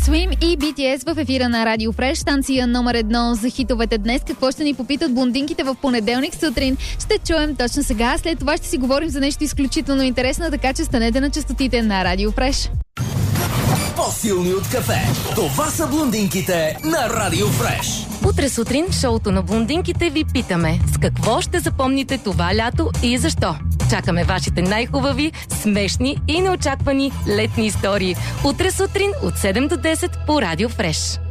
Swim и BTS в ефира на Радио Фреш, станция номер 1 за хитовете днес. Какво ще ни попитат блондинките в понеделник сутрин? Ще чуем точно сега. След това ще си говорим за нещо изключително интересно, така че станете на честотите на Радио Фреш. По-силни от кафе. Това са блондинките на Радио Фреш. Утре сутрин в шоуто на блондинките ви питаме с какво ще запомните това лято и защо. Чакаме вашите най-хубави, смешни и неочаквани летни истории. Утре сутрин от 7 до 10 по Радио Фреш.